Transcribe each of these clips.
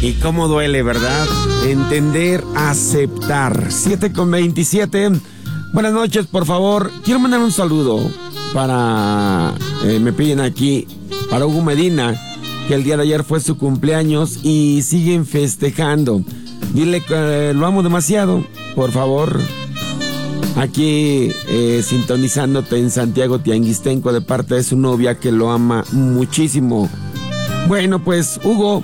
Y cómo duele, ¿verdad? Entender, aceptar. 7:27. Buenas noches, por favor. Quiero mandar un saludo para... me piden aquí, para Hugo Medina, que el día de ayer fue su cumpleaños y siguen festejando. Dile que lo amo demasiado, por favor. Aquí sintonizándote en Santiago Tianguistenco de parte de su novia que lo ama muchísimo. Bueno, pues Hugo,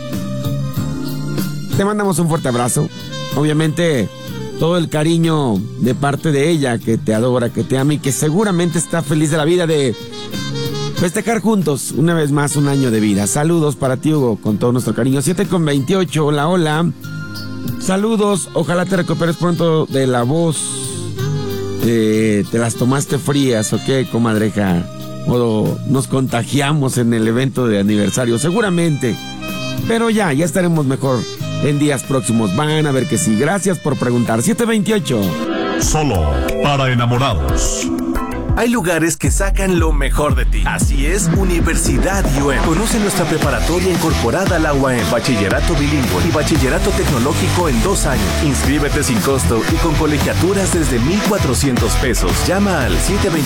te mandamos un fuerte abrazo. Obviamente todo el cariño de parte de ella, que te adora, que te ama y que seguramente está feliz de la vida de festejar juntos una vez más un año de vida. Saludos para ti, Hugo, con todo nuestro cariño. 7:28, hola, hola. Saludos, ojalá te recuperes pronto de la voz. ¿Te las tomaste frías o qué, comadreja? O nos contagiamos en el evento de aniversario, seguramente. Pero ya estaremos mejor en días próximos. Van a ver que sí. Gracias por preguntar. 7:28. Solo para enamorados. Hay lugares que sacan lo mejor de ti. Así es, Universidad UM. Conoce nuestra preparatoria incorporada a la UAM, bachillerato bilingüe y bachillerato tecnológico en 2 años. Inscríbete sin costo y con colegiaturas desde 1,400 pesos. Llama al 722-262-4878.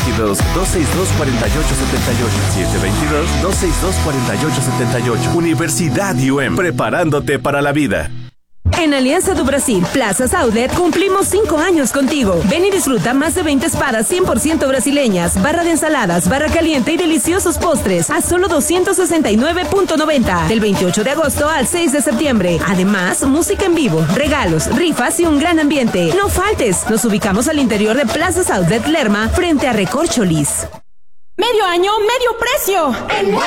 722-262-4878. Universidad UM, preparándote para la vida. En Alianza do Brasil, Plazas Outlet, cumplimos 5 años contigo. Ven y disfruta más de 20 espadas 100% brasileñas, barra de ensaladas, barra caliente y deliciosos postres a solo 269.90 del 28 de agosto al 6 de septiembre. Además, música en vivo, regalos, rifas y un gran ambiente. No faltes, nos ubicamos al interior de Plazas Outlet Lerma, frente a Recorcholis. Medio año, medio precio.